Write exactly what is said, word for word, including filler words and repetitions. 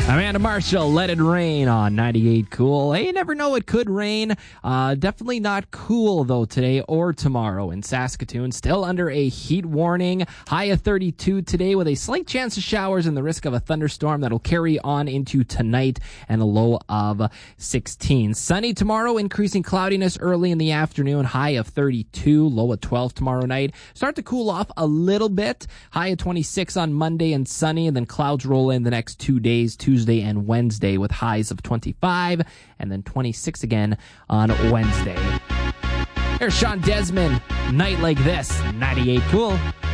Amanda Marshall, Let It Rain on ninety-eight Cool. Hey, you never know, it could rain. Uh, definitely not cool, though, today or tomorrow in Saskatoon. Still under a heat warning. High of thirty-two today with a slight chance of showers and the risk of a thunderstorm that'll carry on into tonight, and a low of sixteen. Sunny tomorrow, increasing cloudiness early in the afternoon. High of thirty-two, low of twelve tomorrow night. Start to cool off a little bit. High of twenty-six on Monday and sunny, and then clouds roll in the next two days, Tuesday and Wednesday, with highs of twenty-five and then twenty-six again on Wednesday. Here's Sean Desmond, Night Like This, ninety-eight Cool.